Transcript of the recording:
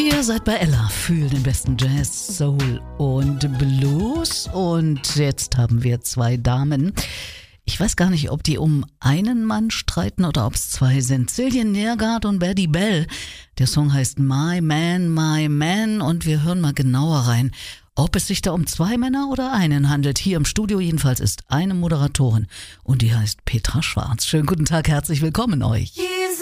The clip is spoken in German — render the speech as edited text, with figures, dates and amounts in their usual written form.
Ihr seid bei Ella für den besten Jazz, Soul und Blues. Und jetzt haben wir zwei Damen. Ich weiß gar nicht, ob die um einen Mann streiten oder ob es zwei sind. Cillian Nergard und Betty Bell. Der Song heißt My Man, und wir hören mal genauer rein, ob es sich da um zwei Männer oder einen handelt. Hier im Studio jedenfalls ist eine Moderatorin und die heißt Petra Schwarz. Schönen guten Tag, herzlich willkommen euch.